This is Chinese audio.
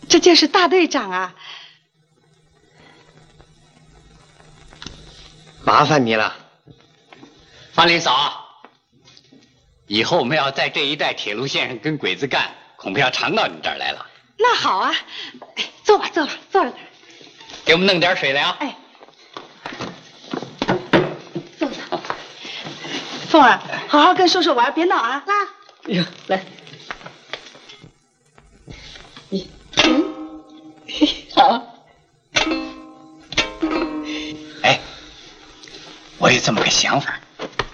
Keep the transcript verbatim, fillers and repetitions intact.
这就是大队长啊！ 麻烦你了， 方林嫂。以后我们要在这一带铁路线上跟鬼子干，恐怕要常到你这儿来了。 那好啊，坐吧，坐吧，坐着。 给我们弄点水来啊！ 哎，坐着。凤儿，好好跟叔叔玩，别闹啊！ 来，哎呦，来。你，嗯，好。 哎，我有这么个想法。